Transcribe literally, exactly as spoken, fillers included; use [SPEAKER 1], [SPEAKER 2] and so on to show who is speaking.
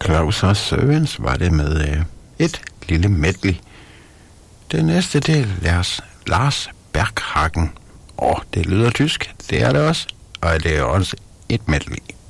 [SPEAKER 1] Claus og Søvens var det med øh, et lille medley. Den næste del Lars, Lars Berghagen. Åh, det lyder tysk, det er det også. Og det er også et medley.